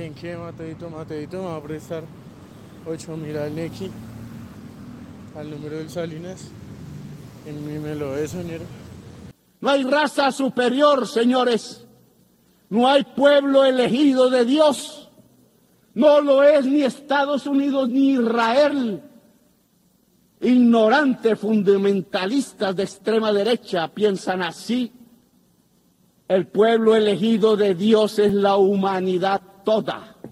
bien, ¿qué? Mateito, me va a prestar 8.000 al Nequi, al número del Salinas. Y me lo ve, señor. No hay raza superior, señores. No hay pueblo elegido de Dios. No lo es ni Estados Unidos ni Israel. Ignorantes fundamentalistas de extrema derecha piensan así. El pueblo elegido de Dios es la humanidad toda.